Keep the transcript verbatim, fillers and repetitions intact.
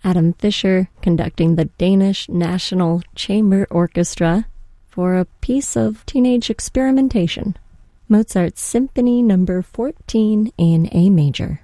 Adam Fischer conducting the Danish National Chamber Orchestra for a piece of teenage experimentation. Mozart's Symphony Number fourteen in A major.